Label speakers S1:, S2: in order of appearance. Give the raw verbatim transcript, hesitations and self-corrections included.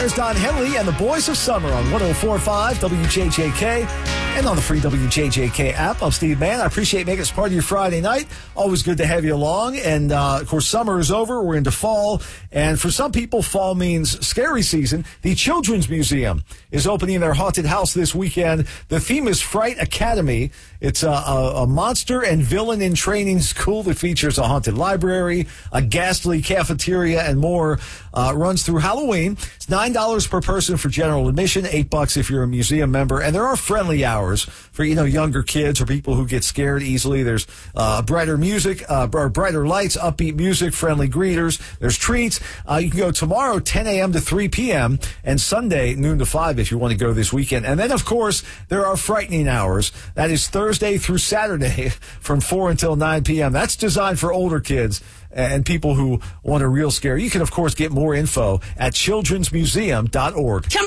S1: There's Don Henley and the Boys of Summer on one oh four point five W J J K and on the free W J J K app. I'm Steve Mann. I appreciate making us part of your Friday night. Always good to have you along. And, uh, of course, summer is over. We're into fall. And for some people, fall means scary season. The Children's Museum is opening their haunted house this weekend. The theme is Fright Academy. It's a, a, a monster and villain in training school that features a haunted library, a ghastly cafeteria, and more. Uh, runs through Halloween. It's nine dollars per person for general admission, eight bucks if you're a museum member. And there are friendly hours for, you know, younger kids or people who get scared easily. There's uh, brighter music, uh, or brighter lights, upbeat music, friendly greeters. There's treats. Uh, you can go tomorrow, ten a.m. to three p.m., and Sunday, noon to five if you want to go this weekend. And then, of course, there are frightening hours. That is Thursday through Saturday from four until nine p.m. That's designed for older kids and people who want a real scare. You can, of course, get more info at children's museum dot org.
S2: Come